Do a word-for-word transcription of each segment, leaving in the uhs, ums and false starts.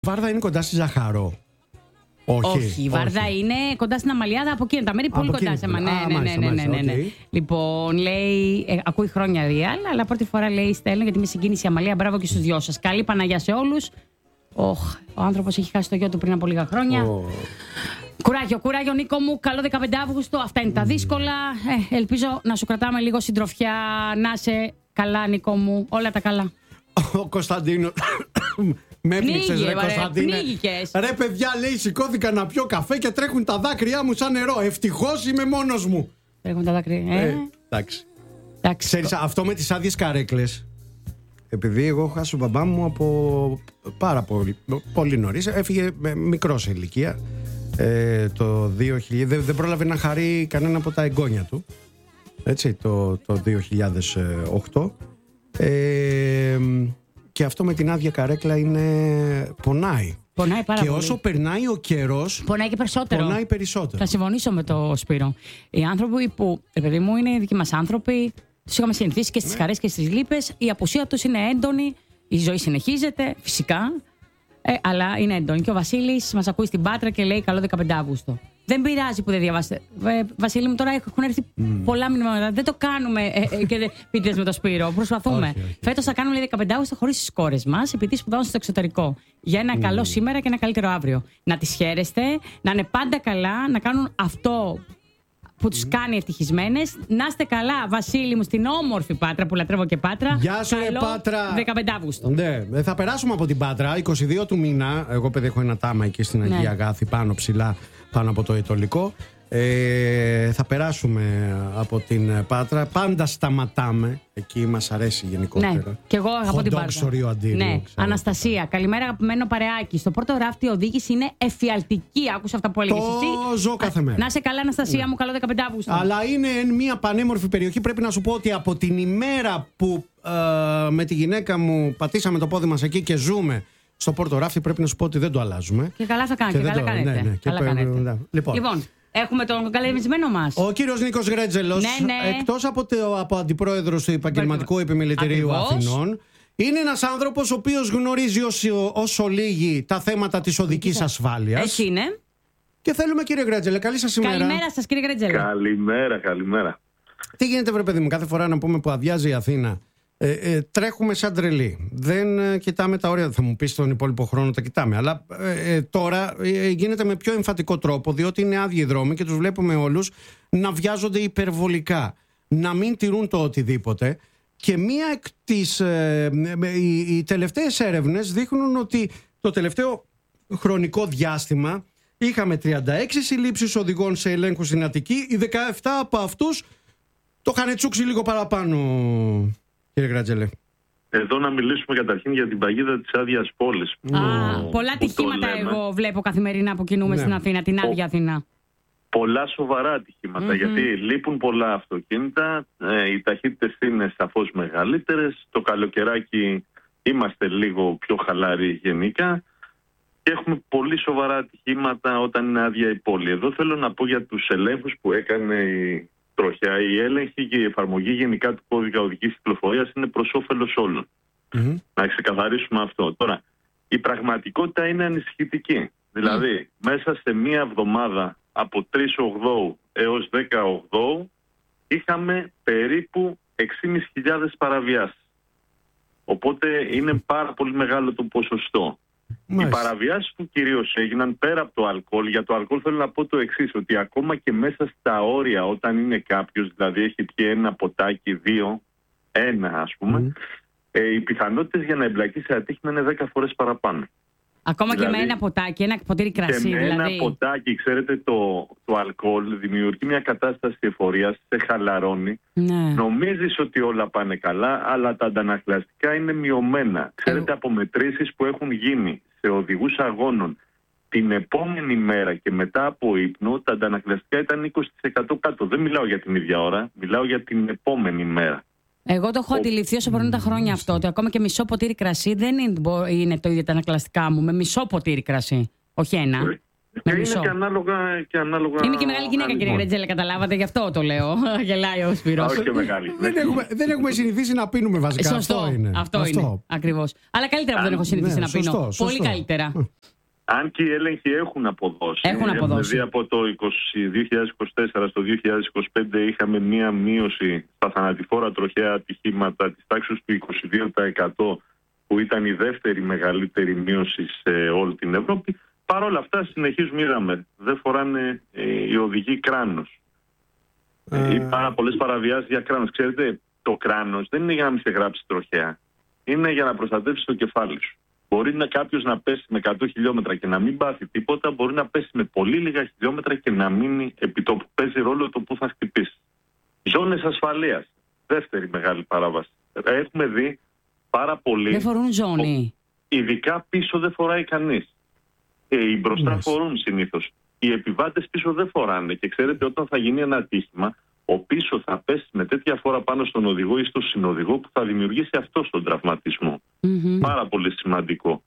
Βάρδα είναι κοντά στη Ζαχαρό. Όχι, όχι, η Βάρδα όχι. είναι κοντά στην Αμαλιάδα, από εκεί τα μέρη, πολύ κοντά σε μένα. Ναι, ναι, ναι, ναι, ναι, ναι. Okay. Λοιπόν, λέει, ε, ακούει χρόνια real, αλλά πρώτη φορά λέει στέλνω γιατί με συγκίνησε η Αμαλία. Μπράβο και στους δυο σας. Καλή Παναγιά σε όλους. Oh, ο άνθρωπος έχει χάσει το γιο του πριν από λίγα χρόνια. Oh. Κουράγιο, κουράγιο Νίκο μου. Καλό δεκαπέντε Αυγούστου. Αυτά είναι mm. τα δύσκολα. Ε, ελπίζω να σου κρατάμε λίγο συντροφιά. Να είσαι καλά, Νίκο μου. Όλα τα καλά. Ο Κωνσταντίνο. Με έπνιξες ρε Κωνσταντίνε. Ρε παιδιά, λέει, σηκώθηκα να πιω καφέ και τρέχουν τα δάκρυά μου σαν νερό. Ευτυχώς είμαι μόνος μου. Τρέχουν τα δάκρυα. Ε, ε, εντάξει. Ξέρεις, αυτό με τις άδειες καρέκλες, επειδή εγώ έχω χάσει τον μπαμπά μου από πάρα πολύ, πολύ νωρίς. Έφυγε μικρός σε ηλικία ε, το δύο χιλιάδες. Δεν, δεν πρόλαβε να χαρεί κανένα από τα εγγόνια του. Έτσι, το, το δύο χιλιάδες οκτώ. Ε, και αυτό με την άδεια καρέκλα είναι... πονάει. Πονάει πάρα και πολύ. όσο περνάει ο καιρός, πονάει και περισσότερο. Πονάει περισσότερο. Θα συμφωνήσω με το Σπύρο. Οι άνθρωποι που, παιδί μου, είναι δικοί μας άνθρωποι, τους είχαμε συνηθίσει και στις ναι. χαρές και στις λύπες. Η απουσία τους είναι έντονη. Η ζωή συνεχίζεται, φυσικά. Ε, αλλά είναι έντονη. Και ο Βασίλης μας ακούει στην Πάτρα και λέει: καλό δεκαπέντε Αυγούστου. Δεν πειράζει που δεν διαβάσετε. Ε, Βασίλη μου, τώρα έχουν έρθει mm. πολλά μηνύματα. Δεν το κάνουμε ε, ε, και πείτε με το Σπύρο. Προσπαθούμε. Φέτος θα κάνουμε λέει, δεκαπέντε Αυγούστου χωρίς τις κόρες μας, επειδή σπουδάζουν στο εξωτερικό. Για ένα mm. καλό σήμερα και ένα καλύτερο αύριο. Να τις χαίρεστε, να είναι πάντα καλά, να κάνουν αυτό που τους κάνει ευτυχισμένες. Να είστε καλά, Βασίλη μου, στην όμορφη Πάτρα που λατρεύω και Πάτρα. Γεια σου, ρε Πάτρα. δεκαπέντε Αυγούστου. Ναι, θα περάσουμε από την Πάτρα. είκοσι δύο του μήνα. Εγώ, παιδί, έχω ένα τάμα εκεί στην Αγία ναι. Αγάθη, πάνω ψηλά, πάνω από το Αιτωλικό. Ε, θα περάσουμε από την Πάτρα. Πάντα σταματάμε. Εκεί μας αρέσει γενικότερα. Ναι, και εγώ αγαπώ την Πάτρα. Ναι, Αναστασία, καλημέρα αγαπημένο παρεάκι. Στο πρώτο ράφτη η οδήγηση είναι εφιαλτική. Άκουσα αυτά που έλεγες εσύ. Το ζω κάθε μέρα. Να είσαι καλά, Αναστασία ναι. μου, καλό δεκαπέντε Αυγούστου. Αλλά είναι μια πανέμορφη περιοχή. Πρέπει να σου πω ότι από την ημέρα που ε, με τη γυναίκα μου πατήσαμε το πόδι μας εκεί και ζούμε στο Πόρτο Ράφτη, πρέπει να σου πω ότι δεν το αλλάζουμε. Και καλά θα κάνετε. Και, και καλά το, κάνετε. Ναι, ναι, καλά και κάνετε. Ναι. Λοιπόν. λοιπόν. Έχουμε τον καλεσμένο μας. Ο κύριος Νίκος Γρέτζελος, ναι, ναι. εκτός από, το, από αντιπρόεδρος του Επαγγελματικού Επιμελητηρίου Αθηνών, είναι ένας άνθρωπος ο οποίος γνωρίζει όσο, όσο λίγοι τα θέματα της οδικής ασφάλειας. Έτσι είναι. Και θέλουμε, κύριε Γρέτζελε, καλή σας ημέρα. Καλημέρα σας, κύριε Γρέτζελε. Καλημέρα, καλημέρα. Τι γίνεται, βρε παιδί μου, κάθε φορά να πούμε που αδειάζει η Αθήνα, ε, ε, τρέχουμε σαν τρελοί. Δεν ε, κοιτάμε τα όρια. Θα μου πεις τον υπόλοιπο χρόνο τα κοιτάμε. Αλλά ε, ε, τώρα ε, γίνεται με πιο εμφατικό τρόπο, διότι είναι άδειοι δρόμοι και τους βλέπουμε όλους να βιάζονται υπερβολικά, να μην τηρούν το οτιδήποτε. Και μία εκ της, ε, ε, οι, οι τελευταίες έρευνες δείχνουν ότι το τελευταίο χρονικό διάστημα είχαμε τριάντα έξι συλλήψεις οδηγών σε ελέγχους στην Αττική. Οι δεκαεπτά από αυτούς το είχαν τσούξει λίγο παραπάνω. Κύριε Γρέτζελε. Εδώ να μιλήσουμε καταρχήν για την παγίδα της άδειας πόλης. Α, που, πολλά ατυχήματα εγώ βλέπω καθημερινά που κινούμε ναι. στην Αθήνα, την άδεια Αθήνα. Πολλά σοβαρά ατυχήματα, mm-hmm. γιατί λείπουν πολλά αυτοκίνητα, ε, οι ταχύτητες είναι σαφώς μεγαλύτερες, το καλοκαιράκι είμαστε λίγο πιο χαλαροί γενικά και έχουμε πολύ σοβαρά ατυχήματα όταν είναι άδεια η πόλη. Εδώ θέλω να πω για τους ελέγχους που έκανε η τροχιά. Η έλεγχη και η εφαρμογή γενικά του κώδικα οδικής κυκλοφορίας είναι προς όφελος όλων. Mm-hmm. Να ξεκαθαρίσουμε αυτό. Τώρα, η πραγματικότητα είναι ανησυχητική. Δηλαδή, mm. μέσα σε μία εβδομάδα από τρεις Οκτώου έως δέκα Οκτώου είχαμε περίπου έξι χιλιάδες πεντακόσιες παραβιάσεις. Οπότε είναι πάρα πολύ μεγάλο το ποσοστό. Μάλιστα. Οι παραβιάσεις που κυρίως έγιναν πέρα από το αλκοόλ, για το αλκοόλ θέλω να πω το εξής, ότι ακόμα και μέσα στα όρια όταν είναι κάποιος, δηλαδή έχει πιει ένα ποτάκι, δύο, ένα ας πούμε, mm. ε, οι πιθανότητες για να εμπλακεί σε ατύχημα είναι δέκα φορές παραπάνω. Ακόμα δηλαδή, και με ένα ποτάκι, ένα ποτήρι κρασί. Και με δηλαδή. ένα ποτάκι, ξέρετε, το, το αλκοόλ δημιουργεί μια κατάσταση εφορίας, σε χαλαρώνει. Ναι. Νομίζεις ότι όλα πάνε καλά, αλλά τα αντανακλαστικά είναι μειωμένα. Ξέρετε, από μετρήσεις που έχουν γίνει σε οδηγούς αγώνων την επόμενη μέρα και μετά από ύπνο, τα αντανακλαστικά ήταν είκοσι τοις εκατό κάτω. Δεν μιλάω για την ίδια ώρα, μιλάω για την επόμενη μέρα. Εγώ το έχω αντιληφθεί όσο περνούν τα χρόνια αυτό, ότι ακόμα και μισό ποτήρι κρασί δεν είναι, είναι το ίδιο τα ανακλαστικά μου, με μισό ποτήρι κρασί, όχι ένα. Και είναι και ανάλογα, και ανάλογα. Είναι και μεγάλη γυναίκα, κύριε Ρετζέλα, καταλάβατε, γι' αυτό το λέω. Γελάει ο Σπύρος. Όχι και μεγάλη. δεν, έχουμε, δεν έχουμε συνηθίσει να πίνουμε βασικά. Σωστό, αυτό είναι. Αυτό, αυτό είναι. Ακριβώς. Αλλά καλύτερα που δεν έχω συνηθίσει ναι, να πίνω. σωστό, σωστό. Πολύ καλύτερα. Αν και οι έλεγχοι έχουν αποδώσει. Έχουν αποδώσει. Δηλαδή από το δύο χιλιάδες είκοσι τέσσερα στο δύο χιλιάδες είκοσι πέντε είχαμε μία μείωση στα θανατηφόρα τροχαία ατυχήματα της τάξης του είκοσι δύο τοις εκατό, που ήταν η δεύτερη μεγαλύτερη μείωση σε όλη την Ευρώπη. Παρ' όλα αυτά συνεχίζουμε, είδαμε, δεν φοράνε ε, οι οδηγοί κράνος. Ε... Υπάρχουν πάρα πολλές παραβιάσεις για κράνος. Ξέρετε, το κράνος δεν είναι για να μην σε γράψει τροχαία. Είναι για να προστατεύσει το κεφάλι σου. Μπορεί να κάποιος να πέσει με εκατό χιλιόμετρα και να μην πάθει τίποτα, μπορεί να πέσει με πολύ λίγα χιλιόμετρα και να μείνει επί τόπου. Παίζει ρόλο το που θα χτυπήσει. Ζώνες ασφαλείας. Δεύτερη μεγάλη παράβαση. Έχουμε δει πάρα πολύ. Δεν φορούν ζώνη. Ειδικά πίσω δεν φοράει κανείς. Ε, οι μπροστά Yes. φορούν συνήθως. Οι επιβάτες πίσω δεν φοράνε. Και ξέρετε, όταν θα γίνει ένα ατύχημα, ο πίσω θα πέσει με τέτοια φόρα πάνω στον οδηγό ή στον συνοδηγό που θα δημιουργήσει αυτό τον τραυματισμό. Mm-hmm. Πάρα πολύ σημαντικό.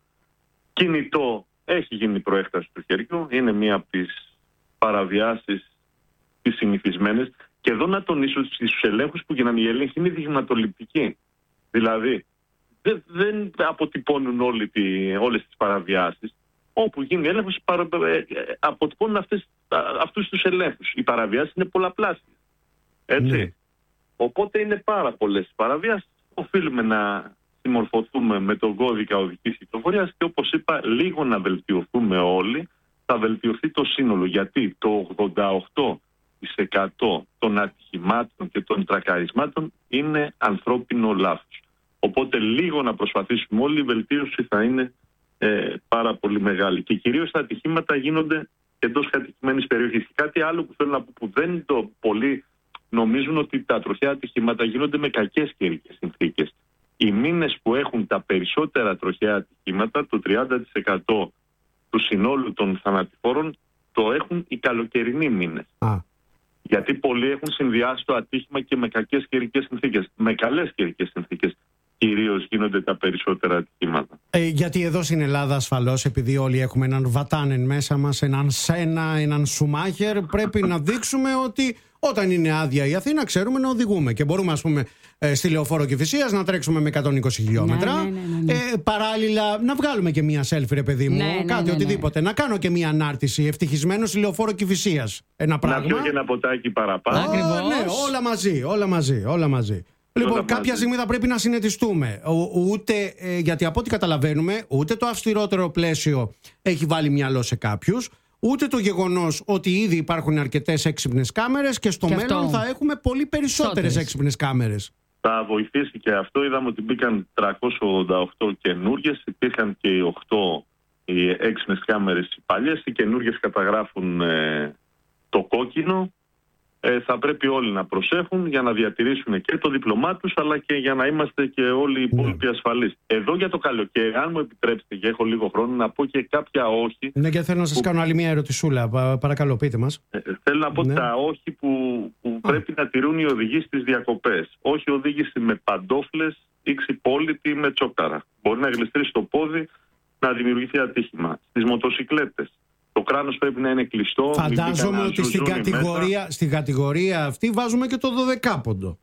Κινητό, έχει γίνει προέκταση του χεριού. Είναι μία από τις παραβιάσεις τις συνηθισμένες. Και εδώ να τονίσω ότι στους ελέγχους που γίνανε, οι έλεγχοι είναι δειγματοληπτικοί. Δηλαδή, δεν, δεν αποτυπώνουν όλη τη, όλες τις παραβιάσεις. Όπου γίνει έλεγχος, παρα, αποτυπώνουν αυτές, αυτούς τους ελέγχους. Οι παραβιάσεις είναι πολλαπλάσεις. Έτσι. Ναι. Οπότε είναι πάρα πολλές παραβιάσεις. Οφείλουμε να συμμορφωθούμε με τον κώδικα οδικής κυκλοφορίας και, όπως είπα, λίγο να βελτιωθούμε όλοι. Θα βελτιωθεί το σύνολο. Γιατί το ογδόντα οκτώ τοις εκατό των ατυχημάτων και των τρακαρισμάτων είναι ανθρώπινο λάθος. Οπότε λίγο να προσπαθήσουμε όλοι, η βελτίωση θα είναι ε, πάρα πολύ μεγάλη. Και κυρίως τα ατυχήματα γίνονται εντός κατοικημένης περιοχής. Και κάτι άλλο που θέλω να πω, που δεν το πολύ νομίζουν, ότι τα τροχαία ατυχήματα γίνονται με κακές καιρικές συνθήκες. Οι μήνες που έχουν τα περισσότερα τροχαία ατυχήματα, το τριάντα τοις εκατό του συνόλου των θανατηφόρων, το έχουν οι καλοκαιρινοί μήνες. Α. Γιατί πολλοί έχουν συνδυάσει το ατύχημα και με κακές καιρικές συνθήκες. Με καλές καιρικές συνθήκες κυρίως γίνονται τα περισσότερα ατυχήματα. Ε, γιατί εδώ στην Ελλάδα, ασφαλώς, επειδή όλοι έχουμε έναν Βατάνεν μέσα μας, έναν Σένα, έναν Σουμάχερ, πρέπει να δείξουμε ότι όταν είναι άδεια η Αθήνα, ξέρουμε να οδηγούμε. Και μπορούμε, ας πούμε, στη Λεωφόρο Κηφισίας να τρέξουμε με εκατόν είκοσι χιλιόμετρα. Ναι, ναι, ναι, ναι. Ε, παράλληλα, να βγάλουμε και μία selfie, ρε παιδί μου, ναι, ναι, κάτι, ναι, ναι, οτιδήποτε. Να κάνω και μία ανάρτηση. Ευτυχισμένος στη Λεωφόρο Κηφισίας. Ένα πράγμα. Να πιω και ένα ποτάκι παραπάνω. Ακριβώς. Oh, ναι, όλα μαζί, όλα μαζί, όλα μαζί. Λοιπόν, όλα κάποια μαζί. στιγμή θα πρέπει να συνετιστούμε. Ούτε, ε, γιατί από ό,τι καταλαβαίνουμε, ούτε το αυστηρότερο πλαίσιο έχει βάλει μυαλό σε κάποιους, ούτε το γεγονός ότι ήδη υπάρχουν αρκετές έξυπνες κάμερες και στο και μέλλον αυτό. θα έχουμε πολύ περισσότερες έξυπνες κάμερες. Θα βοηθήσει και αυτό. Είδαμε ότι μπήκαν τριακόσιες ογδόντα οκτώ καινούργιες. Υπήρχαν και οι οκτώ οι έξυπνες κάμερες οι παλιές. Οι καινούργιες καταγράφουν ε, το κόκκινο. Ε, θα πρέπει όλοι να προσέχουν για να διατηρήσουν και το διπλωμά τους, αλλά και για να είμαστε και όλοι οι υπόλοιποι ασφαλείς. Εδώ για το καλοκαίρι, αν μου επιτρέψετε, και έχω λίγο χρόνο, να πω και κάποια όχι. Ναι, και θέλω να σας που... κάνω άλλη μια ερωτησούλα. Πα, παρακαλώ, πείτε μας. Ε, θέλω να πω ναι. τα όχι που, που πρέπει να τηρούν οι οδηγοί στις διακοπές. Όχι οδήγηση με παντόφλες ή ξυπόλυτη με τσόκαρα. Μπορεί να γλιστρήσει το πόδι, να δημιουργηθεί ατύχημα. Στις μοτοσικλέτες. Το κράνος πρέπει να είναι κλειστό. Φαντάζομαι ότι στην κατηγορία, στην κατηγορία αυτή βάζουμε και το δωδεκάποντο.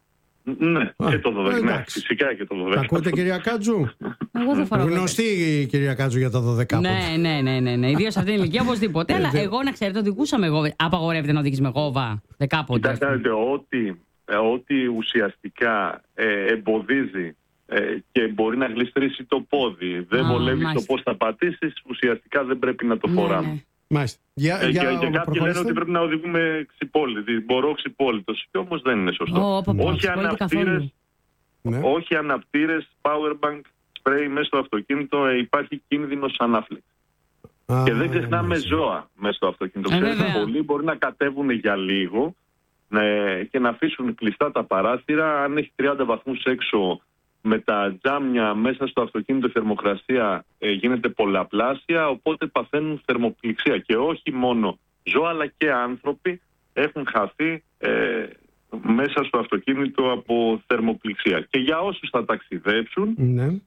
Ναι, Α, και το δωδεκάποντο. Ναι, φυσικά και το δωδεκάποντο. Ακούτε, κυρία Κάτζου? Εγώ δεν φοράω. Γνωστή η κυρία Κάτζου για το δωδεκάποντο. Ναι, ναι, ναι, ναι, ναι. Ιδίως σε αυτήν την ηλικία οπωσδήποτε. Αλλά εγώ να ξέρετε, οδηγούσα με γόβα. Απαγορεύεται να οδηγείς με γόβα δεκάποντο. Κοιτάξτε, ότι, ότι ουσιαστικά ε, εμποδίζει ε, και μπορεί να γλιστρήσει το πόδι, δεν βολεύει το πώς θα πατήσεις, ουσιαστικά δεν πρέπει να το ναι, φοράμε. Ναι. Μάλιστα. Για, ε, για, και και κάποιοι λένε ότι πρέπει να οδηγούμε ξυπόλυτοι. Μπορώ ξυπόλυτος. Και όμως δεν είναι σωστό. Oh, όχι αναπτήρες, ναι. όχι αναπτήρες, powerbank, spray μέσα στο αυτοκίνητο, ε, υπάρχει κίνδυνος ανάφλεξης. Ah, και δεν ξεχνάμε yeah, ζώα μέσα στο αυτοκίνητο. Ξέρετε, πολλοί μπορεί να κατέβουν για λίγο ναι, και να αφήσουν κλειστά τα παράθυρα. Αν έχει τριάντα βαθμούς έξω, με τα τζάμια μέσα στο αυτοκίνητο, η θερμοκρασία ε, γίνεται πολλαπλάσια, οπότε παθαίνουν θερμοπληξία. Και όχι μόνο ζώα, αλλά και άνθρωποι έχουν χαθεί ε, μέσα στο αυτοκίνητο από θερμοπληξία. Και για όσους θα ταξιδέψουν, ναι.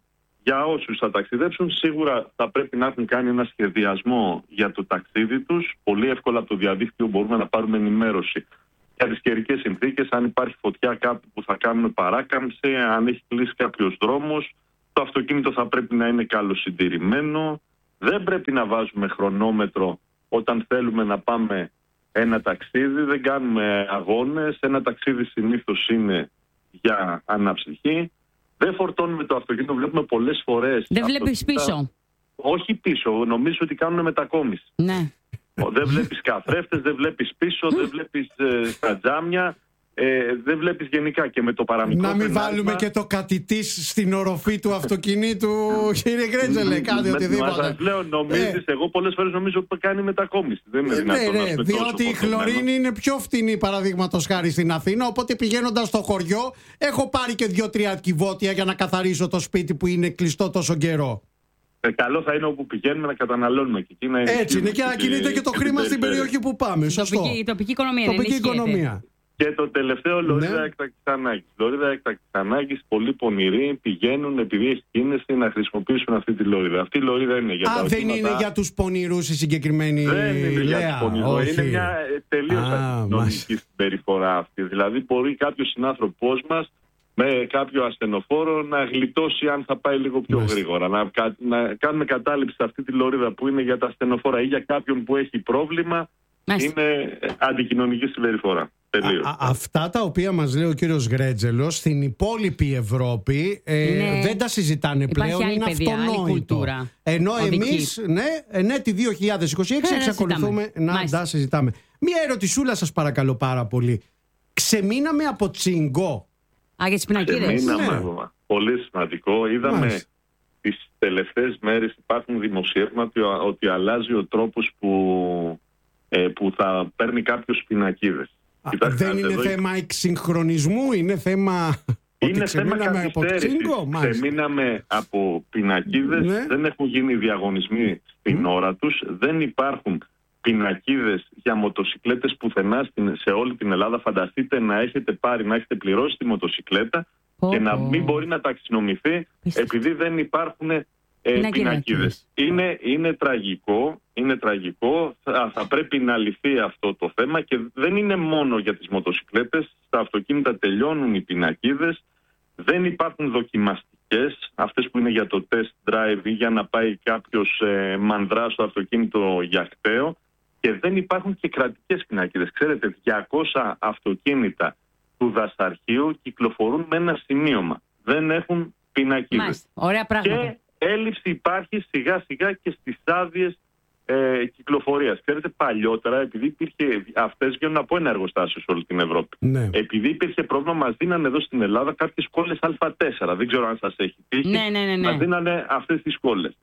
για όσους θα ταξιδέψουν, σίγουρα θα πρέπει να έχουν κάνει ένα σχεδιασμό για το ταξίδι τους. Πολύ εύκολα από το διαδίκτυο μπορούμε να πάρουμε ενημέρωση για τις καιρικές συνθήκες, αν υπάρχει φωτιά κάπου που θα κάνουμε παράκαμψη, αν έχει κλείσει κάποιος δρόμος. Το αυτοκίνητο θα πρέπει να είναι καλοσυντηρημένο. Δεν πρέπει να βάζουμε χρονόμετρο όταν θέλουμε να πάμε ένα ταξίδι. Δεν κάνουμε αγώνες. Ένα ταξίδι συνήθως είναι για αναψυχή. Δεν φορτώνουμε το αυτοκίνητο. Βλέπουμε πολλές φορές. Δεν βλέπεις πίσω. Όχι πίσω. Νομίζω ότι κάνουν μετακόμιση. Ναι. Δεν βλέπεις καθρέφτες, δεν βλέπεις πίσω, δεν βλέπεις ε, τα τζάμια. Ε, δεν βλέπεις γενικά και με το παραμικρό. Να μην πενάσμα, βάλουμε και το κατητής στην οροφή του αυτοκινήτου, κύριε Γκρέτζελε, κάντε οτιδήποτε. Μα σας λέω, νομίζεις, ε. εγώ πολλές φορές νομίζω ότι κάνει μετακόμιση. Δεν είναι ε, δυνατόν. Ναι, ναι, διότι η χλωρίνη είναι πιο φτηνή, παραδείγματος χάρη, στην Αθήνα. Οπότε πηγαίνοντας στο χωριό, έχω πάρει και δύο-τρία κυβότια για να καθαρίσω το σπίτι που είναι κλειστό τόσο καιρό. Ε, καλό θα είναι όπου πηγαίνουμε να καταναλώνουμε. Και εκεί να είναι έτσι είναι, και να κινείται και το χρήμα στην περιοχή που πάμε. Σωστό. Η τοπική οικονομία. Τοπική οικονομία. Και το τελευταίο, λωρίδα ναι. έκτακτης ανάγκης. Λωρίδα έκτακτης ανάγκης, πολλοί πονηροί πηγαίνουν επειδή έχει κίνηση να χρησιμοποιήσουν αυτή τη λωρίδα. Αυτή η λωρίδα είναι για Α, τα δεν οχήματα. είναι για τους πονηρούς η συγκεκριμένη δεν είναι Λέα. Για τους πονηρούς. Είναι μια τελείως αντικοινωνική συμπεριφορά αυτή. Δηλαδή, μπορεί κάποιος συνάνθρωπός μας με κάποιο ασθενοφόρο να γλιτώσει αν θα πάει λίγο πιο Μάλιστα. γρήγορα. Να, να κάνουμε κατάληψη σε αυτή τη λωρίδα που είναι για τα ασθενοφόρα ή για κάποιον που έχει πρόβλημα. Μάλιστα. Είναι αντικοινωνική συμπεριφορά. Α, α, αυτά τα οποία μας λέει ο κύριος Γκρέτζελος στην υπόλοιπη Ευρώπη ε, ναι. δεν τα συζητάνε πλέον, είναι παιδιά, αυτονόητο. Ενώ εμείς, ναι, ναι, τη δύο χιλιάδες είκοσι έξι ε, εξακολουθούμε να Μάλιστα. τα συζητάμε. Μία ερωτησούλα σας παρακαλώ πάρα πολύ. Ξεμείναμε από τσιγκό. Α, για τις πινακίδες. Ξεμείναμε, ναι. Πολύ σημαντικό. Είδαμε Μάλιστα. τις τελευταίες μέρες υπάρχουν δημοσιεύματα ότι αλλάζει ο τρόπος που, ε, που θα παίρνει κάποιος πινακίδες. Α, δεν είναι εδώ... θέμα εξυγχρονισμού, είναι θέμα... Είναι θέμα καθυστέρησης. Ξεμείναμε από πινακίδες, ναι. δεν έχουν γίνει διαγωνισμοί στην mm. ώρα τους, δεν υπάρχουν πινακίδες για μοτοσικλέτες πουθενά σε όλη την Ελλάδα. Φανταστείτε να έχετε πάρει, να έχετε πληρώσει τη μοτοσικλέτα oh, και να μην μπορεί να ταξινομηθεί επειδή δεν υπάρχουν ε, πινακίδες. Είναι, είναι τραγικό. Είναι τραγικό, θα, θα πρέπει να λυθεί αυτό το θέμα και δεν είναι μόνο για τις μοτοσικλέτες. Στα αυτοκίνητα τελειώνουν οι πινακίδες, δεν υπάρχουν δοκιμαστικές, αυτές που είναι για το test drive ή για να πάει κάποιος ε, μανδρά στο αυτοκίνητο για χταίο, και δεν υπάρχουν και κρατικές πινακίδες. Ξέρετε, διακόσια αυτοκίνητα του δασαρχείου κυκλοφορούν με ένα σημείωμα. Δεν έχουν πινακίδες. Ωραία πράγματα. Και έλλειψη υπάρχει σιγά σιγά και στις άδειες Ε, κυκλοφορίας. Ξέρετε, παλιότερα, επειδή υπήρχε, αυτές γίνονται από ένα εργοστάσιο σε όλη την Ευρώπη. Ναι. Επειδή υπήρχε πρόβλημα, μας δίνανε εδώ στην Ελλάδα κάποιες κόλλες Α τέσσερα. Δεν ξέρω αν σας έχει τύχει. Ναι, ναι, ναι, ναι. Μας δίνανε αυτές τις κόλλες.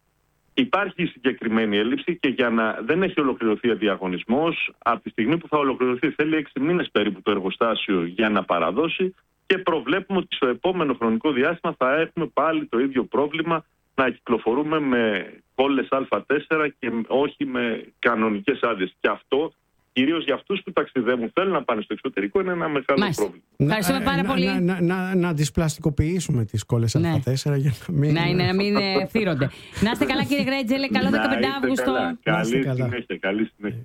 Υπάρχει συγκεκριμένη έλλειψη και για να δεν έχει ολοκληρωθεί ο διαγωνισμός, από τη στιγμή που θα ολοκληρωθεί θέλει έξι μήνες περίπου το εργοστάσιο για να παραδώσει, και προβλέπουμε ότι στο επόμενο χρονικό διάστημα θα έχουμε πάλι το ίδιο πρόβλημα, να κυκλοφορούμε με κόλλες Α τέσσερα και όχι με κανονικές άδειες. Και αυτό, κυρίως για αυτούς που ταξιδεύουν, θέλουν να πάνε στο εξωτερικό, είναι ένα μεγάλο Μάλιστα. πρόβλημα. Ευχαριστούμε πάρα πολύ. Να, να, να, να τις πλαστικοποιήσουμε τις κόλλες ναι. Α τέσσερα για να μην... Να, είναι, να μην φθύρονται. Να είστε καλά, κύριε Γκρέτζελε. Καλό δεκαπέντε Αύγουστο. Καλή συνέχεια, καλή συνέχεια.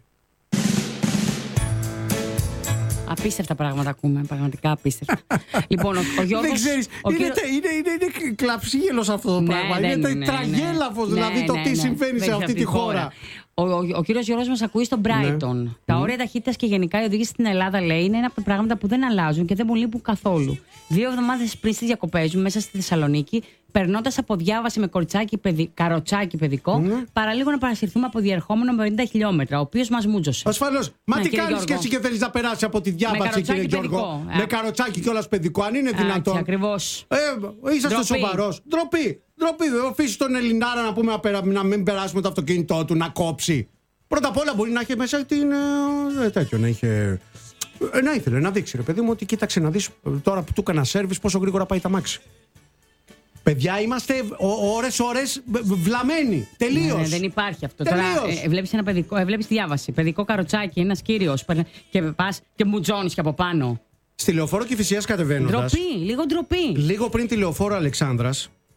Απίστευτα πράγματα ακούμε, πραγματικά απίστευτα. Λοιπόν, ο, ο Γιώργος... Δεν ξέρεις, ο είναι, κύριος... είναι, είναι, είναι κλαψίγελος αυτό το ναι, πράγμα. ναι, είναι ναι, τραγέλαφος, ναι, δηλαδή ναι, το ναι, τι ναι, συμβαίνει ναι, σε αυτή τη χώρα. χώρα. Ο, ο, ο κύριος Γιώργος μας ακούει στο Brighton. Ναι. Τα όρια ταχύτητας και γενικά η οδήγηση στην Ελλάδα, λέει, είναι ένα από τα πράγματα που δεν αλλάζουν και δεν μου λείπουν καθόλου. Δύο εβδομάδες πριν στις διακοπές μου μέσα στη Θεσσαλονίκη, περνώντας από διάβαση με κορτσάκι παιδι... καροτσάκι παιδικό, mm. παραλίγο να παρασυρθούμε από διερχόμενο με πενήντα χιλιόμετρα, ο οποίος μας μούτζωσε. Ασφαλώς. Μα τι κάνεις και εσύ και θέλεις να περάσει από τη διάβαση, κύριε Γιώργο? Με καροτσάκι κιόλας παιδικό, αν είναι δυνατόν. Ακριβώς. Ε, είσαστε σοβαρός. Ντροπή. Ντροπή. Δεν αφήσει τον Ελληνάρα να πούμε να μην περάσουμε το αυτοκίνητό του, να κόψει. Πρώτα απ' όλα μπορεί να έχει μέσα την. Ε, τέτοιο, να είχε. Ε, να ήθελε να δείξει, ρε παιδί μου, ότι κοίταξε να δεις τώρα που του έκανα σέρβις πόσο γρήγορα πάει τα μάξι. Παιδιά, είμαστε ώρες-ώρες βλαμμένοι. Τελείως. Ναι, ναι, δεν υπάρχει αυτό. Τελείως. Τώρα ε, βλέπεις ένα παιδικό, ε, βλέπεις τη διάβαση. Παιδικό καροτσάκι, ένας κύριος. Και πας και μουτζώνεις και από πάνω. Στη Λεωφόρο Κηφισίας κατεβαίνοντας. Ντροπή, λίγο ντροπή. Λίγο πριν τη Λεωφόρο Αλεξάνδρας.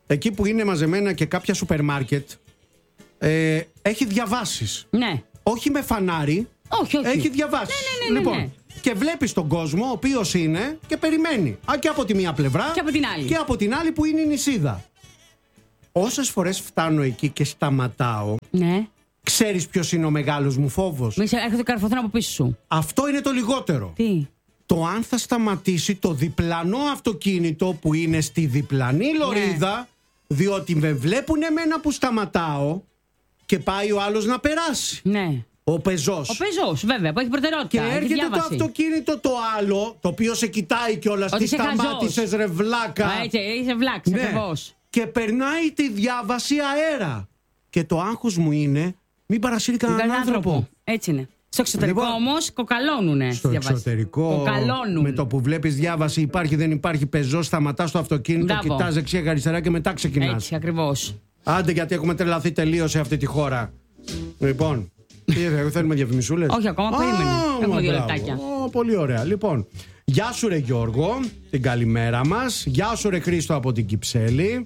εκεί που είναι μαζεμένα και κάποια σούπερ μάρκετ, ε, έχει διαβάσεις. Ναι. Όχι με φανάρι. Όχι, όχι. Έχει διαβάσεις. Ναι, ναι, ναι, ναι, ναι. Λοιπόν, και βλέπεις τον κόσμο ο οποίος είναι και περιμένει. Α, και από τη μία πλευρά και από την άλλη. Και από την άλλη που είναι η νησίδα. Όσες φορές φτάνω εκεί και σταματάω, ναι. ξέρεις ποιος είναι ο μεγάλος μου φόβος? Μην έρχεται καρφωθούν από πίσω σου. Αυτό είναι το λιγότερο. Τι? Το αν θα σταματήσει το διπλανό αυτοκίνητο που είναι στη διπλανή λωρίδα, ναι. διότι με βλέπουν εμένα που σταματάω και πάει ο άλλος να περάσει. Ναι. Ο πεζός. Ο πεζός, βέβαια, που έχει προτεραιότητα. Και έρχεται το αυτοκίνητο το άλλο, το οποίο σε κοιτάει κιόλας. Τι σταμάτησες, ρε βλάκα. Α, έτσι, είσαι βλάξ, ναι. ακριβώς. Και περνάει τη διάβαση αέρα. Και το άγχος μου είναι, μην παρασύρει κανέναν άνθρωπο. άνθρωπο. Έτσι είναι. Στο εξωτερικό λοιπόν, όμως κοκαλώνουνε. Στο εξωτερικό, κοκαλώνουν. Με το που βλέπεις διάβαση, υπάρχει δεν υπάρχει, πεζός, σταματάς το αυτοκίνητο, κοιτάς δεξιά αριστερά και μετά ξεκινάς. Έτσι ακριβώς. Άντε, γιατί έχουμε τρελαθεί τελείως σε αυτή τη χώρα. Λοιπόν, τι θέλουμε διαφημισούλες? Όχι ακόμα, περίμενε. Έχουμε δύο λεπτάκια. Πολύ ωραία. Λοιπόν, γεια σου ρε Γιώργο, την καλημέρα μας. Γεια σου ρε Χρήστο από την Κυψέλη.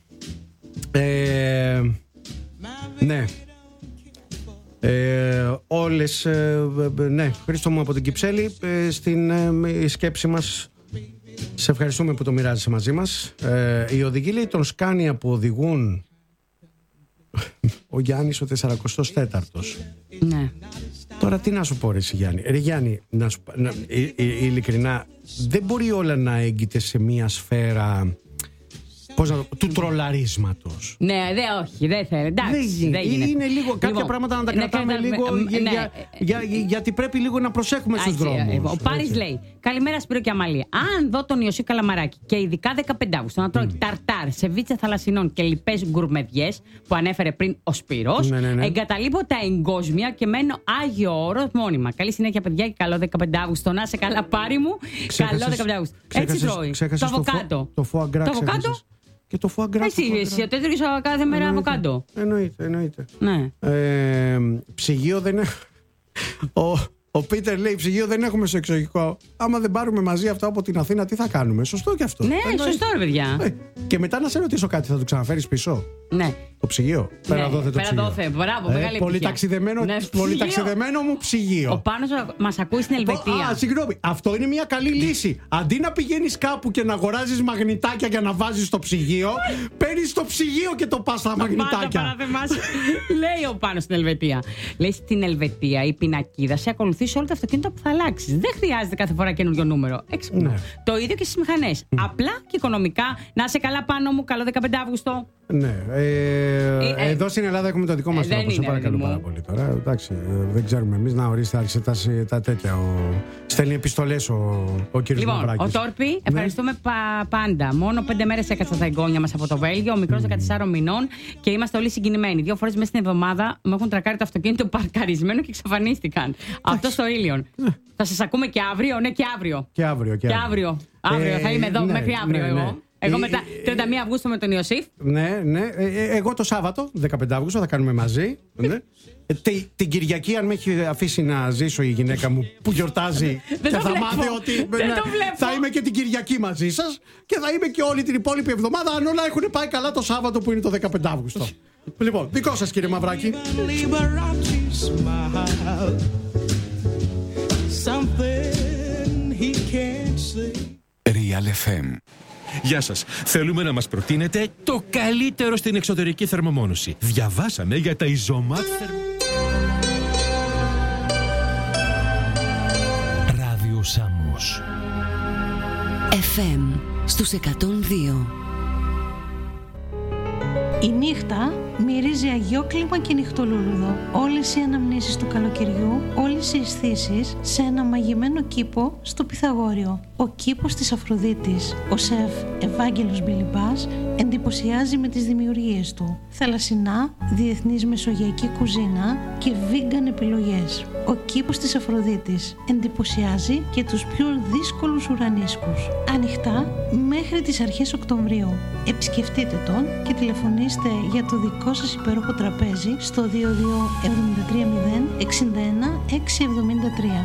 Ε, ναι. Ε, όλες ε, ναι, Χρήστο μου από την Κυψέλη, ε, στην ε, σκέψη μας σε ευχαριστούμε που το μοιράζεσαι μαζί μας. ε, οι οδηγοί λέει των Σκάνια που οδηγούν ο Γιάννης ο τεσσαρακοστός τέταρτος. Ναι. Τώρα τι να σου πω ρε Γιάννη? Ρε Γιάννη, να σου, να, ε, ε, ε, ειλικρινά δεν μπορεί όλα να έγκυται σε μία σφαίρα, πώς να, του τρολαρίσματος. Ναι, δε, όχι, δεν θέλει. Εντάξει, δεν γίνεται. Είναι λίγο κάποια λοιπόν, πράγματα να τα κρατάμε ναι, λίγο. Ναι, για, ναι. Για, για, γιατί πρέπει λίγο να προσέχουμε στους δρόμους. Ο Πάρης λέει: καλημέρα Σπύρο και Αμαλία. Αν δω τον Ιωσή Καλαμαράκη και ειδικά δεκαπέντε Αυγούστου να τρώει mm. ταρτάρ, σεβίτσα θαλασσινών και λοιπές γκουρμεδιές που ανέφερε πριν ο Σπύρος, ναι, ναι, ναι. εγκαταλείπω τα εγκόσμια και μένω Άγιο Όρος μόνιμα. Καλή συνέχεια, παιδιά, και καλό δεκαπέντε Αυγούστου. Να σε καλά, Πάρη μου. Ξέχασες, καλό δεκαπέντε Αυγούστου. Έτσι τρώει. Το αβοκάντο. Το φοαγκρά. Και το φοαγκρά. Εσύ, εσύ, το έτρωγες κάθε μέρα αβοκάντο. Εννοείται, εννοείται. Ναι. Ε, ψυγείο δεν έχω. Ο, ο Πίτερ λέει: ψυγείο δεν έχουμε στο εξωτερικό. Άμα δεν πάρουμε μαζί αυτό από την Αθήνα, τι θα κάνουμε? Σωστό και αυτό. Ναι, εννοείται. Σωστό, ρε παιδιά. Ε, και μετά να σε ρωτήσω κάτι, θα το ξαναφέρεις πίσω? Ναι. Το ψυγείο. Ναι, πέρα δόθε το πέρα ψυγείο. Δόθε, μπράβο, ε, μεγάλη πολύ ταξιδεμένο, ναι, πολύ ταξιδεμένο μου ψυγείο. Ο Πάνος μας ακούει στην Ελβετία. Α, συγγνώμη. Αυτό είναι μια καλή λύση. Αντί να πηγαίνεις κάπου και να αγοράζεις μαγνητάκια για να βάζεις στο ψυγείο, παίρνεις το ψυγείο και το πας στα μαγνητάκια. Λέει ο Πάνος στην Ελβετία. Λέει στην Ελβετία η πινακίδα σε ακολουθεί σε όλο το αυτοκίνητο που θα αλλάξεις. Δεν χρειάζεται κάθε φορά καινούριο νούμερο. Έξυπνο. Ναι. Το ίδιο και στις μηχανές. Mm. Απλά και οικονομικά. Να σε καλά, Πάνο μου. Καλό δεκαπέντε Αυγούστου. Ναι. Ε, ε, ε, εδώ στην Ελλάδα έχουμε το δικό μας ε, τρόπο. Σε παρακαλώ πάρα πολύ τώρα. Εντάξει, ε, δεν ξέρουμε εμείς να ορίστε άρχισε τα, τα τέτοια. Ο... Στέλνει επιστολές ο, ο κ. Λοιπόν, Μαυράκης. Ο Τόρπι, ναι. Ευχαριστούμε πα, πάντα. Μόνο πέντε μέρες έκατσα στα εγγόνια μας από το Βέλγιο. Ο μικρός mm. δεκατεσσάρων μηνών και είμαστε όλοι συγκινημένοι. Δύο φορές μέσα στην εβδομάδα μου έχουν τρακάρει το αυτοκίνητο παρκαρισμένο και εξαφανίστηκαν. Αυτό στο Ήλιον. Θα σας ακούμε και αύριο, ναι, και αύριο. Και αύριο, και αύριο. αύριο. αύριο. Ε, θα είμαι εδώ ναι, μέχρι αύριο ναι, εγώ. Ναι. Εγώ μετά τριάντα μία Αυγούστου με τον Ιωσήφ. Ναι, ναι. Ε, εγώ το Σάββατο, δεκαπέντε Αυγούστου, θα κάνουμε μαζί. Ναι. Ε, τη, την Κυριακή, αν με έχει αφήσει να ζήσω η γυναίκα μου που γιορτάζει και θα βλέπω. Μάθει ότι ναι, θα είμαι και την Κυριακή μαζί σας και θα είμαι και όλη την υπόλοιπη εβδομάδα, αν όλα έχουν πάει καλά το Σάββατο που είναι το δεκαπέντε Αυγούστου. Λοιπόν, δικό σας κύριε Μαυράκη. Real εφ εμ. Γεια σας. Θέλουμε να μας προτείνετε το καλύτερο στην εξωτερική θερμομόνωση. Διαβάσαμε για τα Ιζωμάτ θερμο... Ράδιο Σάμος εφ εμ στους εκατόν δύο. Η νύχτα μυρίζει αγιόκλιμα και νυχτολούλουδο. Όλες οι αναμνήσεις του καλοκαιριού, όλες οι αισθήσεις σε ένα μαγειμένο κήπο στο Πυθαγόριο. Ο κήπος της Αφροδίτης. Ο σεφ Ευάγγελος Μπιλιμπάς εντυπωσιάζει με τις δημιουργίες του. Θαλασσινά, διεθνής μεσογειακή κουζίνα και vegan επιλογές. Ο κήπος της Αφροδίτης εντυπωσιάζει και τους πιο δύσκολους ουρανίσκους. Ανοιχτά μέχρι τις αρχές Οκτωβρίου. Επισκεφτείτε τον και τηλεφωνήστε για το δικό σας υπέροχο τραπέζι στο δύο δύο εβδομήντα τρία μηδέν εξήντα ένα έξι εβδομήντα τρία.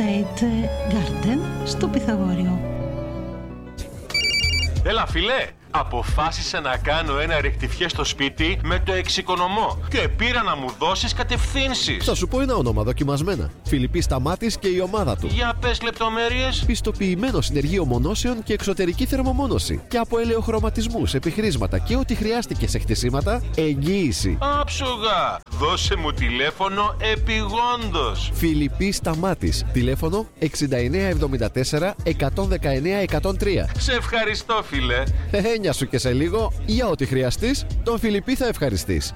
Aphrodite Garden στο Πυθαγόριο. Έλα φίλε, Αποφάσισα να κάνω ένα ρεκτιφιέ στο σπίτι με το εξοικονομώ και πήρα να μου δώσεις κατευθύνσεις. Θα σου πω ένα όνομα δοκιμασμένα. Φιλιππής Σταμάτης και η ομάδα του. Για πες λεπτομέρειες. Πιστοποιημένο συνεργείο μονώσεων και εξωτερική θερμομόνωση. Και από ελαιοχρωματισμούς, επιχρήσματα και ό,τι χρειάστηκε σε χτισήματα, εγγύηση. Άψογα! Δώσε μου τηλέφωνο επιγόντως. Φιλιππής Σταμάτης. Τηλέφωνο εξήντα εννέα εβδομήντα τέσσερα εκατόν δεκαεννέα εκατόν τρία. Σε ευχαριστώ, φίλε. Έννοια σου και σε λίγο, για ό,τι χρειαστείς, τον Φιλιππή θα ευχαριστείς.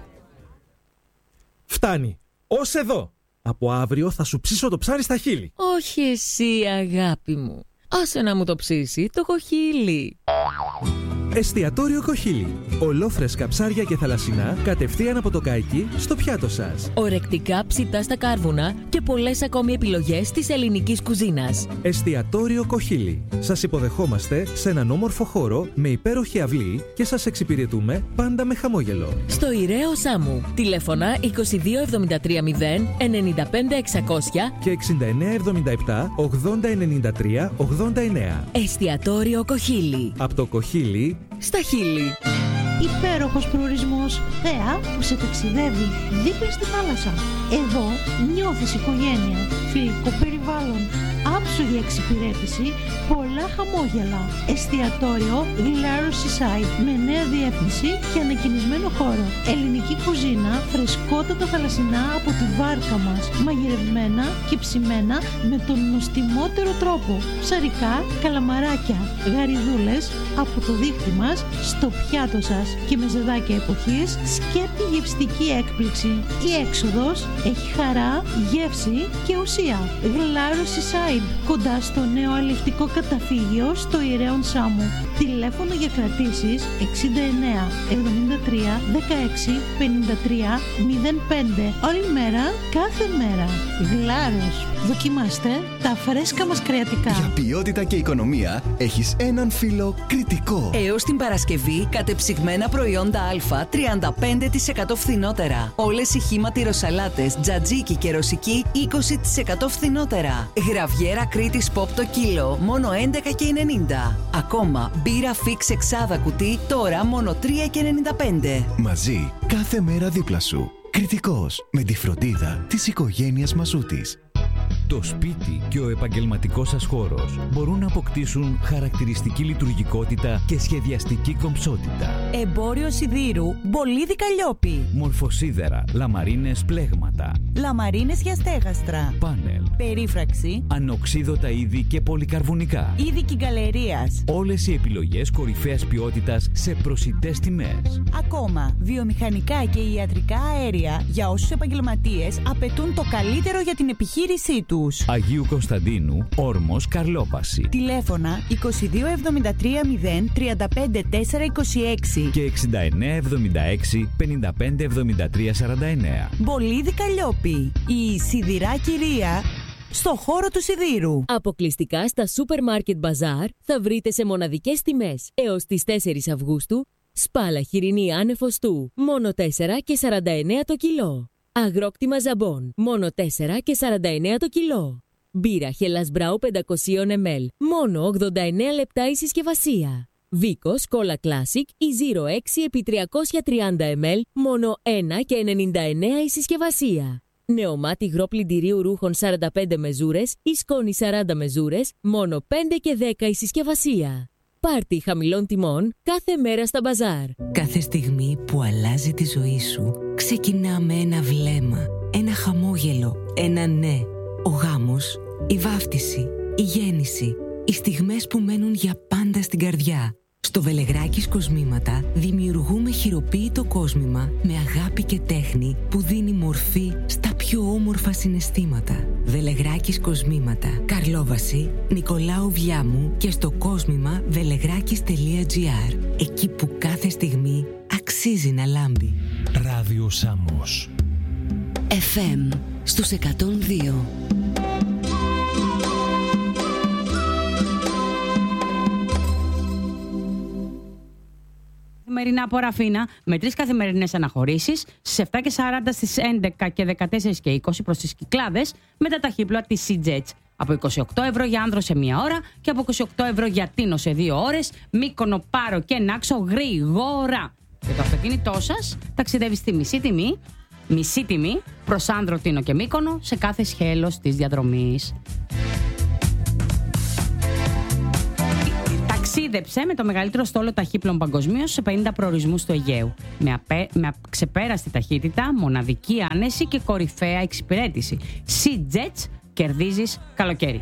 Φτάνει. Ως εδώ. Από αύριο θα σου ψήσω το ψάρι στα χείλη. Όχι εσύ, αγάπη μου. Άσε να μου το ψήσει το κοχύλι. Εστιατόριο Κοχύλι. Ολόφρεσκα ψάρια και θαλασσινά κατευθείαν από το καϊκί στο πιάτο σας. Ορεκτικά ψητά στα κάρβουνα και πολλές ακόμη επιλογές της ελληνικής κουζίνας. Εστιατόριο Κοχύλι. Σας υποδεχόμαστε σε έναν όμορφο χώρο με υπέροχη αυλή και σας εξυπηρετούμε πάντα με χαμόγελο. Στο Ηραίο Σάμου. Τηλέφωνα είκοσι δύο εβδομήντα τρία μηδέν ενενήντα πέντε εξακόσια και εξήντα εννέα εβδομήντα επτά ογδόντα ενενήντα τρία ογδόντα εννέα. Εστιατόριο Κοχύλι. Από το Κοχύλι στα χείλη. Υπέροχος προορισμός, θέα που σε ταξιδεύει δίπλα στη θάλασσα. Εδώ νιώθεις οικογένεια, φιλικό περιβάλλον, άψογη εξυπηρέτηση, πολλά χαμόγελα. Εστιατόριο Γλάρο Seaside με νέα διεύθυνση και ανακοινισμένο χώρο. Ελληνική κουζίνα, φρεσκότατα θαλασσινά από τη βάρκα μας, μαγειρευμένα και ψημένα με τον νοστιμότερο τρόπο. Ψαρικά, καλαμαράκια, γαριδούλες από το δίχτυ μας στο πιάτο σας και με ζεδάκια εποχής, σκέτη γευστική έκπληξη. Η έξοδος έχει χαρά, γεύση και ουσία. Γλάρο Seaside, κοντά στο νέο αλευτικό καταφύγιο στο Ηραίον Σάμου. Τηλέφωνο για κρατήσεις εξήντα εννέα εβδομήντα τρία δεκαέξι πενήντα τρία μηδέν πέντε. Όλη μέρα, κάθε μέρα. Γλάρος. Δοκιμάστε τα φρέσκα μας κρεατικά. Για ποιότητα και οικονομία έχεις έναν φίλο Κρητικό. Έως την Παρασκευή, κατεψυγμένα προϊόντα Α τριάντα πέντε τοις εκατό φθηνότερα. Όλες οι χύμα τυροσαλάτες, τζατζίκι και ρωσική είκοσι τοις εκατό φθηνότερα. Γραβιέρα Κρήτης Pop το κιλό, μόνο έντεκα και ενενήντα. Ακόμα, μπύρα Fix εξάδα κουτί, τώρα μόνο τρία και ενενήντα πέντε. Μαζί, κάθε μέρα δίπλα σου. Κρητικός, με τη φροντίδα της οικογένειας Μαζούτης. Το σπίτι και ο επαγγελματικός σας χώρος μπορούν να αποκτήσουν χαρακτηριστική λειτουργικότητα και σχεδιαστική κομψότητα. Εμπόριο σιδήρου Μπολίδι Καλλιόπη. Μορφοσίδερα, λαμαρίνες πλέγματα, λαμαρίνες για στέγαστρα, πάνελ, περίφραξη, ανοξίδωτα είδη και πολυκαρβουνικά, είδη κυγκαλερίας. Όλες οι επιλογές κορυφαίας ποιότητας σε προσιτές τιμές. Ακόμα, βιομηχανικά και ιατρικά αέρια για όσους επαγγελματίες απαιτούν το καλύτερο για την επιχείρησή τους. Αγίου Κωνσταντίνου, Όρμος, Καρλόπαση. Τηλέφωνα είκοσι δύο εβδομήντα τρία μηδέν τριάντα πέντε τέσσερα είκοσι έξι και εξήντα εννέα εβδομήντα έξι πενήντα πέντε εβδομήντα τρία σαράντα εννέα. Μπολίδι Καλλιόπη, η σιδηρά κυρία στο χώρο του σιδήρου. Αποκλειστικά στα Σούπερ Μάρκετ Μπαζάρ θα βρείτε σε μοναδικές τιμές έως τις τέσσερις Αυγούστου σπάλα χοιρινή άνεφοστού, μόνο τέσσερα και σαράντα εννέα το κιλό. Αγρόκτημα Ζαμπόν, μόνο τέσσερα και σαράντα εννέα το κιλό. Μπύρα Χελάς Μπράου πεντακόσια μιλιλίτρων, μόνο ογδόντα εννέα λεπτά η συσκευασία. Βίκος Cola Classic η Zero έξι επί τριακόσια τριάντα μιλιλίτρων, μόνο ένα και ενενήντα εννέα η συσκευασία. Νεομάτι υγρό πλυντηρίου ρούχων σαράντα πέντε μεζούρες ή σκόνη σαράντα μεζούρες, μόνο πέντε και δέκα η συσκευασία. Πάρτι χαμηλών τιμών κάθε μέρα στα μπαζάρ. Κάθε στιγμή που αλλάζει τη ζωή σου ξεκινά με ένα βλέμμα, ένα χαμόγελο, ένα ναι. Ο γάμος, η βάφτιση, η γέννηση, οι στιγμές που μένουν για πάντα στην καρδιά. Στο Βελεγράκης Κοσμήματα δημιουργούμε χειροποίητο κόσμημα με αγάπη και τέχνη που δίνει μορφή στα πιο όμορφα συναισθήματα. Βελεγράκης Κοσμήματα, Καρλόβαση, Νικολάου Βιάμου και στο κόσμημα βελεγράκης τελεία τζι άρ. Εκεί που κάθε στιγμή αξίζει να λάμπει. Ράδιο Σάμος εφ εμ στους εκατόν δύο. Καθημερινά από Ραφίνα με τρεις καθημερινές αναχωρήσεις στις επτά και σαράντα, στις έντεκα και δεκατέσσερα και είκοσι προς τις Κυκλάδες με τα ταχύπλοα της SeaJets. Από είκοσι οκτώ ευρώ για άνδρο σε μία ώρα και από είκοσι οκτώ ευρώ για Τίνο σε δύο ώρες. Μύκονο, Πάρο και Νάξο γρήγορα. Και το αυτοκίνητό σας ταξιδεύει στη μισή τιμή, μισή τιμή προς Άνδρο, Τίνο και Μύκονο σε κάθε σχέλος της διαδρομής. Ταξίδεψε με το μεγαλύτερο στόλο ταχύπλων παγκοσμίως σε πενήντα προορισμούς του Αιγαίου. Με, απέ, με ξεπέραστη ταχύτητα, μοναδική άνεση και κορυφαία εξυπηρέτηση. SeaJets, κερδίζεις καλοκαίρι.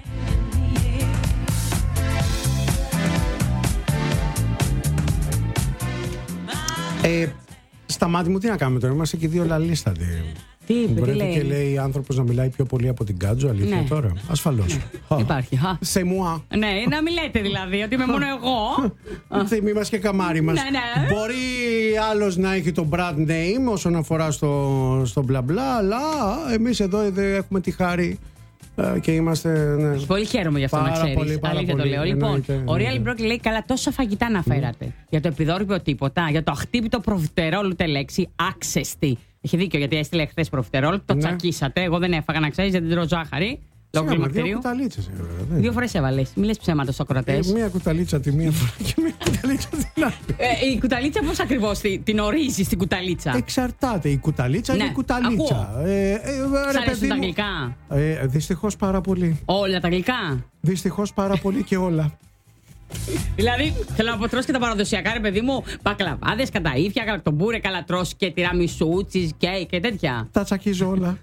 Ε, στα μάτια μου τι να κάνουμε τώρα, είμαστε και δύο λαλίστατοι. Τι είπε, Μπορεί τι λέει. και λέει άνθρωπος να μιλάει πιο πολύ από την Κάτζο, αλήθεια Ναι. τώρα. Ασφαλώς. Ναι. Υπάρχει. Σε μουά. Ναι, να μην λέτε δηλαδή ότι είμαι μόνο εγώ. Μη μας και καμάρι μας. Ναι, ναι. Μπορεί άλλος να έχει το brand name όσον αφορά στο, στο μπλα μπλα, αλλά εμείς εδώ έχουμε τη χάρη ε, και είμαστε. Ναι. Πολύ χαίρομαι γι' αυτό, Πάρα να ξέρεις. πολύ, πάρα Αλήθεια το πολύ. λέω. Εννοείται, Λοιπόν, ο εννοείται. Real Brock λέει: καλά, τόσα φαγητά να φέρατε. Για το επιδόρυπο τίποτα. Για το αχτύπητο προφιτερόλ ούτε λέξη. Άξεστη. Έχει δίκιο γιατί έστειλε χθε προφιτερόλ. Το Ναι. τσακίσατε. Εγώ δεν έφαγα, να ξέρεις, γιατί δεν τρώω ζάχαρη. Λόγω Συγγνώμη, δύο κλιμακτηρίου. κουταλίτσες, ε, βέβαια. Δύο φορές έβαλες. Μην λες ψέματα στους ακροατές. Ε, μία κουταλίτσα τη μία φορά και μία κουταλίτσα την άλλη. Ε, η κουταλίτσα πώς ακριβώς τη- την ορίζεις την κουταλίτσα? Εξαρτάται. Η κουταλίτσα Ναι, είναι η κουταλίτσα. ακούω. Ε, ε, Σ' ρε, αρέσουν παιδί τα μου, γλυκά? ε, δυστυχώς πάρα πολύ. Όλα τα γλυκά. Δυστυχώς πάρα πολύ και όλα. Δηλαδή, θέλω να πω, τρως και τα παραδοσιακά, ρε παιδί μου, μπακλαβάδες, καταΐφια, καλακτομπούρε, καλά τρως και τυραμισού, cheesecake και τέτοια. Τα τσακίζω όλα.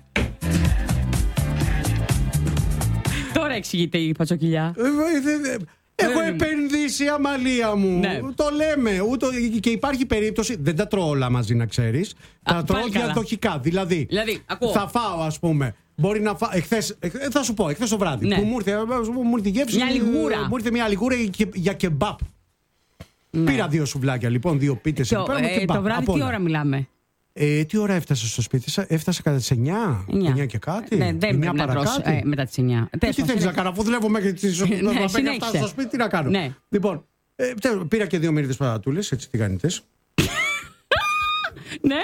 Τώρα εξηγείται η πατσοκυλιά. Ε, δε- δε- Έχω Ε, επενδύσει, Αμαλία μου. Ναι. Το λέμε. Ούτω, και υπάρχει περίπτωση. Δεν τα τρώω όλα μαζί, να ξέρεις. Τα τρώω πάλι καλά. διαδοχικά. Δηλαδή, Δηλαδή, ακούω. θα φάω, ας πούμε. Μπορεί να φάω. Εχθές, εχ- θα σου πω, εχθές το βράδυ. Ναι. Που μου ήρθε, ε, μου ήρθε η γεύση. Μια λιγούρα. Μου ήρθε μια λιγούρα για, για κεμπάπ. Ναι. Πήρα δύο σουβλάκια λοιπόν, δύο πίτες. Το, εκεί πέρα, με ε, κεμπάπ, το βράδυ απ' τι όλα. ώρα μιλάμε? Ε, τι ώρα έφτασε στο σπίτι σας? Έφτασε κατά τις εννιά. εννιά και κάτι. Ναι, δεν εννιά πρέπει να τρως παρακάτω. ε, μετά τις εννιά. Ε, τι θέλεις να κάνω, αφού δουλεύω μέχρι τις Ναι, να φτάσω συνέχισε. στο σπίτι, τι να κάνω. Ναι. Λοιπόν, ε, τέλος, πήρα και δύο μερίδες πατατούλες, έτσι τηγανιτές. Ναι.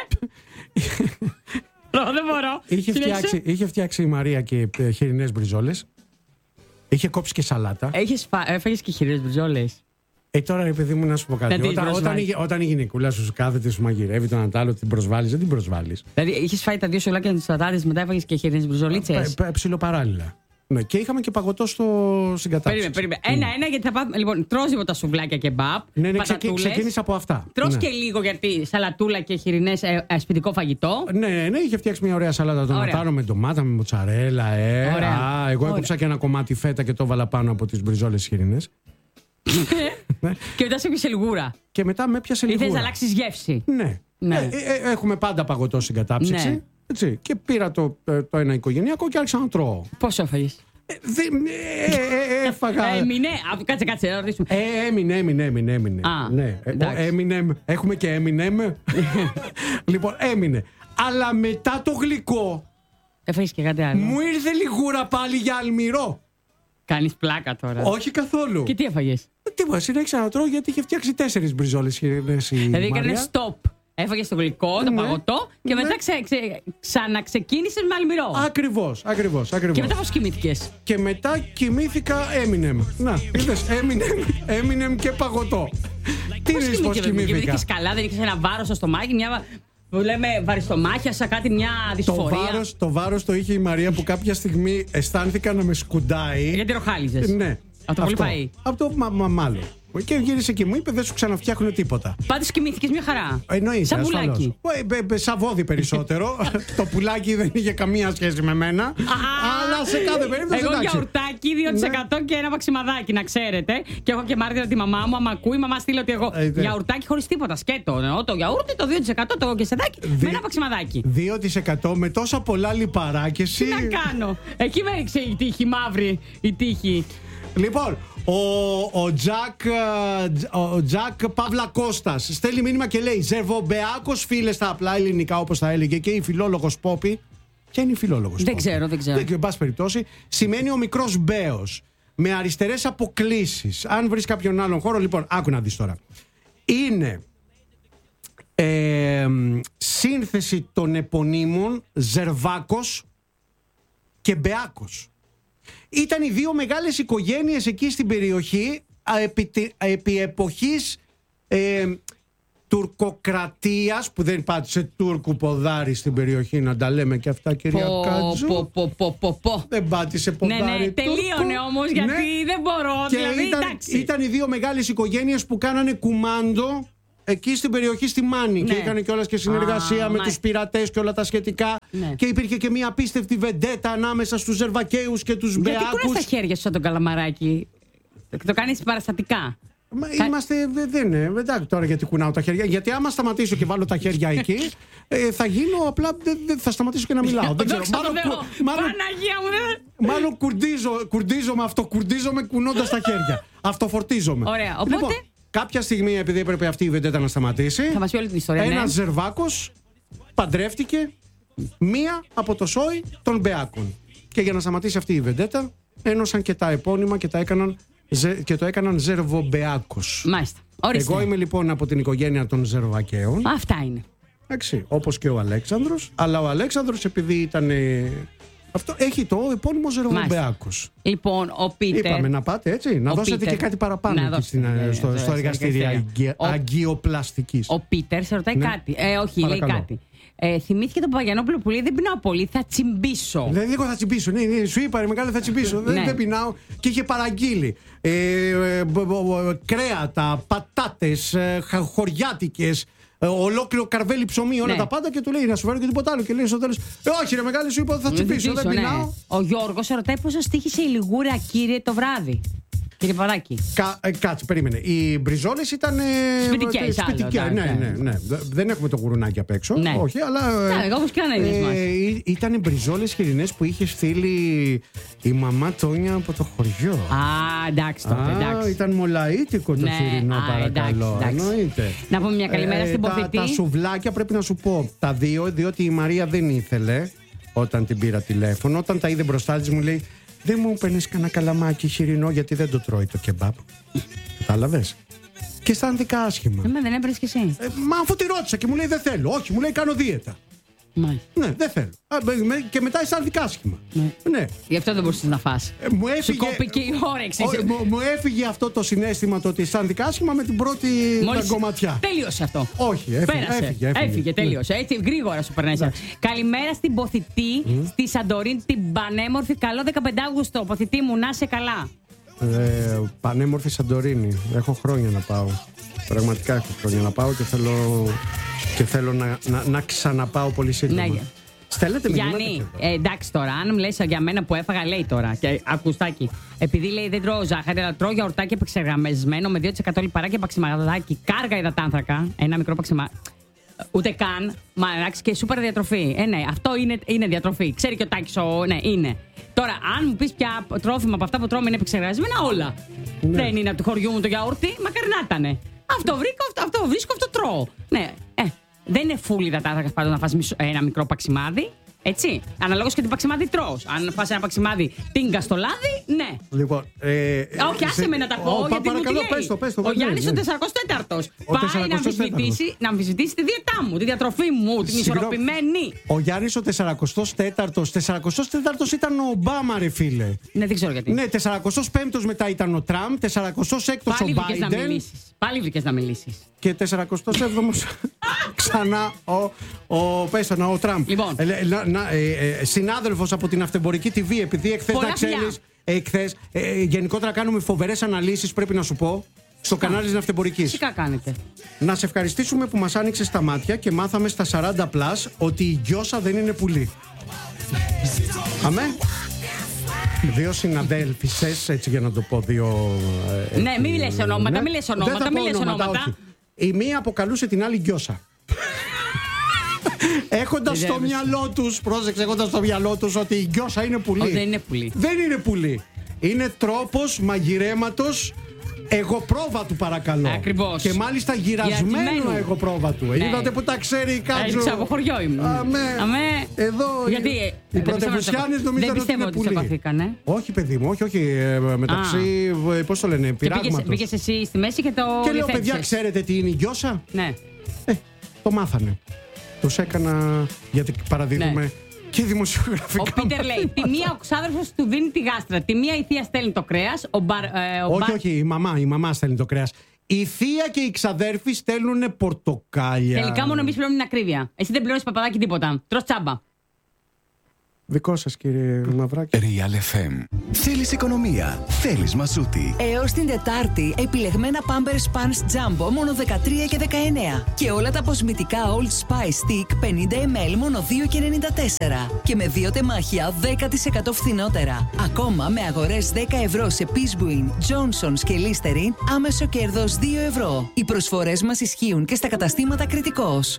Ω, δεν μπορώ. Είχε Συνέχισε. φτιάξει, είχε φτιάξει η Μαρία και ε, χοιρινές μπριζόλες. Είχε κόψει και σαλάτα. Έχεις φα... Έφαγες και χειρές μπριζόλες. Ε, τώρα ρε παιδί μου να σου πω κάτι. Να την Όταν, όταν, προσβάλλεις. η, όταν η γυναικούλα σου κάθεται, σου μαγειρεύει τον αντάλλο, την προσβάλλεις, δεν την προσβάλλεις. Δηλαδή, είχες φάει τα δύο σουλάκια με τις πατάτες, μετά έφαγες και χειρές μπριζολίτσες. Ε, Ψιλοπαράλληλα. Ναι, και είχαμε και παγωτό στο συγκατάψυξη. Περίμενε, περίμενε. Ένα-ένα γιατί θα πάμε. Λοιπόν, τρως λίγο τα σουβλάκια και μπαπ. Ναι, ναι, ξεκι, πατατούλες. ξεκίνησα από αυτά. Τρως ναι. και λίγο γιατί σαλατούλα και χοιρινές ε, ε, σπιτικό φαγητό. Ναι, ναι, είχε φτιάξει μια ωραία σαλάτα των Ωραία. ματάρων με ντομάτα, με μοτσαρέλα. Ε. Ωραία. Α, εγώ Ωραία. έκοψα και ένα κομμάτι φέτα και το έβαλα πάνω από τις μπριζόλες χοιρινές. Και μετά σε έπιασε λιγούρα. Και μετά με έπιασε Ήθελες λιγούρα. να αλλάξεις γεύση. Ναι. Ναι. Ε, ε, ε, έχουμε πάντα παγωτό στην κατάψυξη. Ναι. Έτσι. Και πήρα το, ε, το ένα οικογενειακό και άρχισα να τρώω. Πόσο έφαγες? Ε, δε- ε, ε, ε, έφαγα. Έμεινε. Α, Κάτσε, κάτσε, να ρωτήσουμε. Ε, έμεινε, έμεινε, έμεινε, έμεινε. Α, ναι. Ε, εντάξει. έμεινε, έχουμε και έμεινε. Λοιπόν, έμεινε. Αλλά μετά το γλυκό Έφαγες και κάτι άλλο? μου ήρθε λιγούρα πάλι για αλμυρό. Κάνεις πλάκα τώρα. Όχι καθόλου. Και τι έφαγες? Τίποτα, συνέχισα να τρώω γιατί είχε φτιάξει τέσσερις μπριζόλες χοιρινές η Δηλαδή Μαρία. έκανε stop. Έφαγες το γλυκό, το Ναι. παγωτό και Ναι. μετά ξε, ξε, ξαναξεκίνησες με αλμυρό. Ακριβώς, ακριβώς, ακριβώς. Και μετά πώς κοιμήθηκες? Και μετά κοιμήθηκα Eminem. Να, είδες, Eminem, Eminem και παγωτό. Τι Πώς είναι πώς κοιμήθηκες? κοιμήθηκα. Κοιμήθηκες καλά, δεν είχες ένα βάρος στο στομάχι, μια που λέμε βαριστομάχια, σαν κάτι, μια Το δυσφορία. βάρος, το βάρος το είχε η Μαρία που κάποια στιγμή αισθάνθηκα να με σκουντάει. Γιατί ροχάλιζες. Ναι. Από το πολύ φαΐ. Από το μα, μα, μάλλον. Και γύρισε και μου είπε δεν σου ξαναφτιάχνουν τίποτα. Πάντως κοιμήθηκες μια χαρά. Εννοείται. Σαν ασφαλώς. πουλάκι. Ε, ε, ε, Σαβόδι περισσότερο. Το πουλάκι δεν είχε καμία σχέση με μένα. Αλλά σε κάθε περίπτωση. Εγώ εντάξει. γιαουρτάκι δύο τοις εκατό και ένα μαξιμαδάκι, να ξέρετε. Και έχω και μάρτυρα τη μαμά μου. Άμα ακούει, η μαμά στείλει ότι εγώ. Ε, ναι. Γιαουρτάκι χωρίς τίποτα. Σκέτο. Ναι, το γιαούρτι, το δύο τοις εκατό, το κεσεδάκι με ένα μαξιμαδάκι. δύο τοις εκατό με τόσα πολλά λιπαρά και εσύ. Τι να κάνω. Εκεί με έριξε η τύχη, μαύρη η τύχη. Λοιπόν, ο, ο Τζακ, ε, ο Τζακ Παύλα Κώστας στέλνει μήνυμα και λέει Ζερβομπεάκος φίλε στα απλά ελληνικά, όπως θα έλεγε και η φιλόλογος Πόπη. Ποια είναι η φιλόλογος Δεν Πόπη? ξέρω, δεν ξέρω. Δεν ξέρω, εν πάση περιπτώσει, σημαίνει ο μικρός Μπέος με αριστερές αποκλίσεις. Αν βρεις κάποιον άλλον χώρο, λοιπόν, άκου να δεις τώρα. Είναι ε, σύνθεση των επωνύμων Ζερβάκος και Μπεάκος. Ήταν οι δύο μεγάλες οικογένειες εκεί στην περιοχή επί, επί εποχής ε, τουρκοκρατίας, που δεν πάτησε Τούρκου ποδάρι στην περιοχή, να τα λέμε και αυτά, κυρία Πο, Κάτζου. πο, πο, πο, πο, πο. Δεν πάτησε ποδάρι. Ναι, ναι, τελείωνε όμως, γιατί Ναι. δεν μπορώ. Και Δηλαδή, ήταν, εντάξει. ήταν οι δύο μεγάλες οικογένειες που κάνανε κουμάντο εκεί στην περιοχή στη Μάνη. Ναι. Και έκανε κιόλας και συνεργασία Α, με μα- τους πειρατές και όλα τα σχετικά. Ναι. Και υπήρχε και μια απίστευτη βεντέτα ανάμεσα στους Ζερβακαίους και τους Γιατί Μπεάκους. κουράς τα χέρια σου σαν τον καλαμαράκι. Το κάνεις παραστατικά. Μα είμαστε, δε- δεν είναι. Εντάξει τώρα γιατί κουνάω τα χέρια. Γιατί άμα σταματήσω και βάλω τα χέρια εκεί, ε, θα γίνω απλά. Δεν δεν θα σταματήσω και να μιλάω. Δεν ξέρω. Δόξα τω Μάλλον, Θεώ. κου- μάλλον, Παναγία μου, δεν... μάλλον κουρδίζω, κουρδίζομαι, αυτοκουρδίζομαι κουνώντας τα χέρια. Αυτοφορτίζομαι. Ωραία, οπότε- Λοιπόν, κάποια στιγμή, επειδή έπρεπε αυτή η βεντέτα να σταματήσει, Θα μας πει όλη την ιστορία, ναι. ένας Ζερβάκος παντρεύτηκε μία από το σόι των Μπεάκων. Και για να σταματήσει αυτή η βεντέτα, ένωσαν και τα επώνυμα και, τα έκαναν, ζε- και το έκαναν Ζερβομπεάκος. Μάλιστα. Ορίστε. Εγώ είμαι λοιπόν από την οικογένεια των Ζερβακαίων. Αυτά είναι. Εντάξει, όπως και ο Αλέξανδρος. Αλλά ο Αλέξανδρος, επειδή ήταν. ε, Αυτό έχει το επώνυμο Ζερβομπεάκος. Λοιπόν, ο Πίτερ. Είπαμε να πάτε έτσι, να Ο δώσετε Πίτερ. και κάτι παραπάνω Να εκεί δώσετε, στην, ε, ναι, στο, ναι, στο ναι, εργαστήριο στο αγγε- Ο- αγγιοπλαστικής. Ο Πίτερ σε ρωτάει Ναι. κάτι. Ε, όχι, λέει Παρακαλώ. κάτι. Ε, θυμήθηκε τον Παπαγιανόπουλο που λέει: δεν πεινάω πολύ, θα τσιμπήσω. Δεν εγώ θα τσιμπήσω. Ναι, ναι, σου είπα, ρε μεγάλη, θα τσιμπήσω. Δεν, Ναι. δεν πεινάω. Και είχε παραγγείλει ε, ε, μπ- μπ- μπ- κρέατα, πατάτες, ε, χα- χωριάτικες, ε, ολόκληρο καρβέλι ψωμί, όλα Ναι. τα πάντα. Και του λέει να σου φέρω και τίποτα άλλο. Και λέει στο τέλος, ε, όχι, ρε μεγάλη, σου είπα ότι θα τσιμπήσω. Δεν ναι. πεινάω. Ο Γιώργος σε ρωτάει πόσο στοίχησε η λιγούρα, κύριε, το βράδυ. Κύριε Παράκη. Κα, ε, κάτσε, περίμενε. Οι μπριζόλες ήταν. ε, Σπιτικές, ε, σπιτικές, άλλο, ναι, εντάξει. ναι, ναι. Δε- Δεν έχουμε το γουρουνάκι απ' έξω. Ναι. Όχι, αλλά. ε, Ναι, εγώ όπως κάνανε οι μας. Ήταν μπριζόλες χοιρινές που είχε στείλει η μαμά Τόνια από το χωριό. Α, εντάξει τότε, Α, εντάξει. ήταν μολαΐτικο το Ναι, χοιρινό, α, παρακαλώ. εντάξει, εντάξει. Εννοείται. Να πούμε μια καλημέρα στην τα, Ποθητή. τα σουβλάκια πρέπει να σου πω τα δύο, διότι η Μαρία δεν ήθελε όταν την πήρα τηλέφωνο. Όταν τα είδε μπροστά της μου λέει: δεν μου παίρνεις κανένα καλαμάκι χοιρινό, γιατί δεν το τρώει το κεμπάπ. Κατάλαβες. Και αισθάνθηκα άσχημα. Εμένα δεν έπαιρνες κι εσύ. Ε, μα αφού τη ρώτησα και μου λέει: δεν θέλω. Όχι, μου λέει: κάνω δίαιτα. Μάλιστα. Ναι, δεν θέλω. Α, με- και μετά αισθάνθηκα άσχημα. Ναι. Ναι. Γι' αυτό δεν μπορούσες να φας. Ε, μου Σου έφυγε, κόπηκε η όρεξη. Ω, μου, μου έφυγε αυτό το συναίσθημα το ότι αισθάνθηκα άσχημα με την πρώτη Μόλις κομματιά. Τέλειωσε αυτό. Όχι, έφυγε. Πέρασε. Έφυγε, έφυγε. Έφυγε, τέλειωσε. Έτσι γρήγορα σου περνάει. Καλημέρα στην Ποθητή, στη Σαντορίνη, την πανέμορφη. Καλό δεκαπέντε Αυγούστου. Ποθητή μου, να είσαι καλά. Ε, πανέμορφη Σαντορίνη. Έχω χρόνια να πάω. Πραγματικά έχω χρόνια να πάω και θέλω, και θέλω να, να, να ξαναπάω πολύ σύντομα. Ναι. Στέλνετε μηνύματα. Γιάννη, ε, εντάξει τώρα, αν μου λες για μένα που έφαγα, λέει τώρα. Και ακουστάκι. Επειδή λέει δεν τρώω ζάχαρη, αλλά τρώω γιαουρτάκι επεξεργασμένο με δύο τοις εκατό λιπαράκι παξιμαδάκι, κάργα υδατάνθρακα, ένα μικρό παξιμα. Ούτε καν. Μα εντάξει και σούπερ διατροφή. Ε, ναι, αυτό είναι, είναι διατροφή. Ξέρει και ο Τάκης, ο, ναι, είναι. Τώρα, αν μου πει πια τρόφιμα από αυτά που τρώμε είναι επεξεργασμένα, όλα. Ναι. Δεν είναι από του χωριού μου το γιαούρτι, μακάρι να ήτανε. Αυτό βρήκω, αυτό, αυτό βρίσκω, αυτό τρώω. Ναι, ε, δεν είναι φούλη υδατάνθρακα πάντως να φας μισό- ένα μικρό παξιμάδι. Έτσι. Αναλόγως και την παξιμάδι τρως. Αν φας ένα παξιμάδι τίνκα στο λάδι, ναι. Λοιπόν, ε, Όχι, άσε με να τα πω. Ω, γιατί μου παρακαλώ, τη λέει. πες το, πες το, Ο ναι, Γιάννης ναι. ο τεσσαρακοστός τέταρτος Ο πάει να τεσσαρακοστός αμφισβητήσει, να αμφισβητήσει τη δίαιτά μου, τη διατροφή μου, την Συγγνώμη. ισορροπημένη. Ο Γιάννης ο τεσσαρακοστός τέταρτος. τεσσαρακοστός τέταρτος ήταν ο Ομπάμα, ρε φίλε. Ναι, δεν ξέρω γιατί. Ναι, τεσσαρακοστός πέμπτος μετά ήταν ο Τραμπ, τεσσαρακοστός έκτος ο Πάλι βρήκες να Μπάιντεν μιλήσεις. Πάλι βρήκες να μιλήσεις. και τεσσαρακοστός έβδομος ξανά ο, ο, πέσανα, ο Τραμπ. Λοιπόν. Ε, λέ- να- να- ε, ε, συνάδελφος από την Αυτεμπορική τι βι, επειδή εχθές Πολλά να ξέρεις, φιλιά. εχθές, ε, γενικότερα κάνουμε φοβερές αναλύσεις, πρέπει να σου πω, στο κανάλι της Αυτεμπορικής. Φυσικά κάνετε. Να σε ευχαριστήσουμε που μας άνοιξες τα μάτια και μάθαμε στα σαράντα πλας ότι η γκιόσα δεν είναι πουλί. Αμέ. Δύο συναδέλφισες, έτσι για να το πω, δύο... ε, Ναι, μην λες ονόματα, ναι. μην λες Δεν θα ονόματα, πω μην λες ονόματα. όχι. Η μία αποκαλούσε την άλλη γκιόσα. Έχοντας στο Μπερδεύεσαι. μυαλό τους, πρόσεξε, έχοντας στο μυαλό τους ότι η γκιόσα είναι πουλί. Όχι, δεν είναι πουλί. Δεν είναι πουλί. Είναι τρόπος μαγειρέματος εγωπρόβατου, παρακαλώ. Ακριβώς. Και μάλιστα γυρασμένο Γυρατισμένου. εγωπρόβατου. Ναι. Είδατε που τα ξέρει η Κάτζο. Έτσι από χωριό ήμουν. Αμέ. Αμέ. Εδώ Γιατί, οι, ε, οι δεν πρωτευουσιάνες πιστεύω- νομίζαν δεν ότι είναι πιστεύω ότι πουλί. τσακωθήκανε. Όχι, παιδί μου, όχι, όχι. ε, μεταξύ, ε, πώς το λένε, Και πήγες, πειράγματος. πήγες εσύ στη μέση και το Και λέω, παιδιά, διευθέτησες. ξέρετε τι είναι η γκιόσα? Ναι. Ε, το μάθανε. Τους έκανα, γιατί παραδίδουμε Ναι. και δημοσιογραφικά. Ο Πίτερ λέει: τη μία ο ξάδερφος του δίνει τη γάστρα, τη μία η θεία στέλνει το κρέας. Ο μπαρ, ε, ο όχι, μπαρ... όχι, η μαμά, η μαμά στέλνει το κρέας. Η θεία και οι ξαδέρφοι στέλνουν πορτοκάλια. Τελικά μόνο εμείς πληρώνουμε την ακρίβεια. Εσύ δεν πληρώνεις παπαδάκι τίποτα. Τρως τσάμπα. Δικό σας, κύριε Μαυράκη. Real εφ εμ. Θέλεις οικονομία. Θέλεις Μασούτη. Έως την Τετάρτη, επιλεγμένα Pampers Pants Jumbo μόνο δεκατρία και δεκαεννέα. Και όλα τα αποσμητικά Old Spice Stick πενήντα μιλιλίτρα μόνο δύο και ενενήντα τέσσερα. Και με δύο τεμάχια δέκα τοις εκατό φθηνότερα. Ακόμα με αγορές δέκα ευρώ σε Peacebuin, Johnson's και Listerine, άμεσο κέρδος δύο ευρώ. Οι προσφορές μας ισχύουν και στα καταστήματα Κρητικός.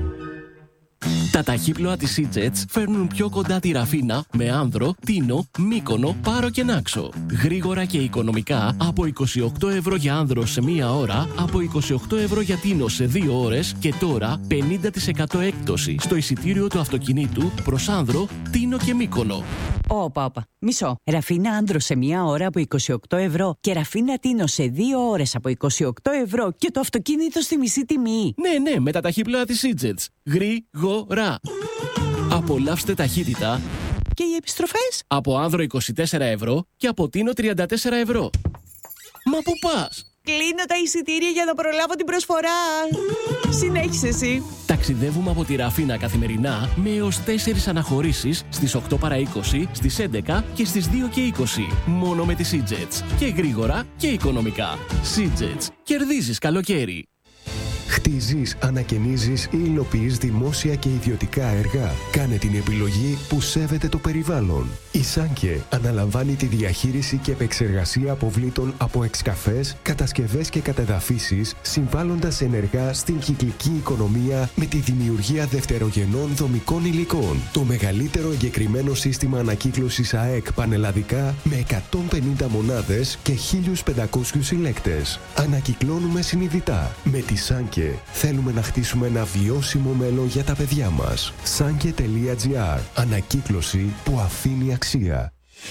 Τα ταχύπλοα της Seajets φέρνουν πιο κοντά τη Ραφίνα με Άνδρο, Τίνο, Μύκονο, Πάρο και Νάξο. Γρήγορα και οικονομικά από είκοσι οκτώ ευρώ για Άνδρο σε μία ώρα, από είκοσι οκτώ ευρώ για Τίνο σε δύο ώρες και τώρα πενήντα τοις εκατό έκπτωση στο εισιτήριο του αυτοκινήτου προς Άνδρο, Τίνο και Μύκονο. Όπα, όπα. Μισό. Ραφίνα Άνδρο σε μία ώρα από είκοσι οκτώ ευρώ και Ραφίνα Τίνο σε δύο ώρες από είκοσι οκτώ ευρώ και το αυτοκίνητο στη μισή τιμή. Ναι, ναι, με τα ταχύπλοα της Seajets. Γρήγορα. Απολαύστε ταχύτητα. Και οι επιστροφές? Από Άνδρο είκοσι τέσσερα ευρώ και από Τίνο τριάντα τέσσερα ευρώ. Μα πού πας? Κλείνω τα εισιτήρια για να προλάβω την προσφορά. Συνέχισε εσύ. Ταξιδεύουμε από τη Ραφίνα καθημερινά με έως τέσσερις αναχωρήσεις στις οκτώ παρά είκοσι, στις έντεκα και στις δύο και είκοσι. Μόνο με τη Seajets. Και γρήγορα και οικονομικά. Seajets. Κερδίζεις καλοκαίρι. Χτίζεις, ανακαινίζεις ή υλοποιείς δημόσια και ιδιωτικά έργα. Κάνε την επιλογή που σέβεται το περιβάλλον. Η Σάνκε αναλαμβάνει τη διαχείριση και επεξεργασία αποβλήτων από εξκαφές, κατασκευές και κατεδαφίσεις, συμβάλλοντας ενεργά στην κυκλική οικονομία με τη δημιουργία δευτερογενών δομικών υλικών. Το μεγαλύτερο εγκεκριμένο σύστημα ανακύκλωσης ΑΕΚ πανελλαδικά με εκατόν πενήντα μονάδες και χίλιους πεντακόσιους συλλέκτες. Ανακυκλώνουμε συνειδητά. Με τη Σάνκε θέλουμε να χτίσουμε ένα βιώσιμο μέλλον για τα παιδιά μας. Sanke τελεία τζι άρ. Ανακύκλωση που αφήνει αξία.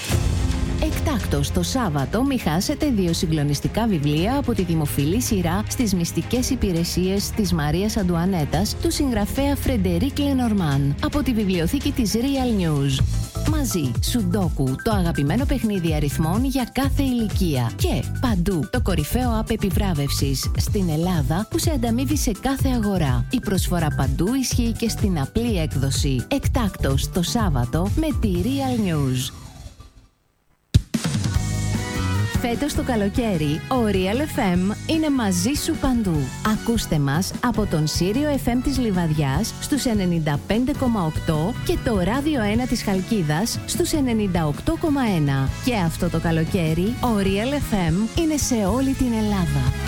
Εκτάκτος το Σάββατο μη χάσετε δύο συγκλονιστικά βιβλία από τη δημοφιλή σειρά στις μυστικές υπηρεσίες της Μαρίας Αντουανέτας του συγγραφέα Φρεντερίκ Λενορμάν από τη βιβλιοθήκη της Real News. Μαζί, Σουντόκου, το αγαπημένο παιχνίδι αριθμών για κάθε ηλικία. Και Παντού, το κορυφαίο app επιβράβευσης στην Ελλάδα που σε ανταμείβει σε κάθε αγορά. Η προσφορά Παντού ισχύει και στην απλή έκδοση. Εκτάκτος το Σάββατο με τη Real News. Φέτος το καλοκαίρι, ο Real εφ εμ είναι μαζί σου παντού. Ακούστε μας από τον Σύριο εφ εμ της Λιβαδιάς στους ενενήντα πέντε κόμμα οκτώ και το Ράδιο ένα της Χαλκίδας στους ενενήντα οκτώ κόμμα ένα. Και αυτό το καλοκαίρι, ο Real εφ εμ είναι σε όλη την Ελλάδα.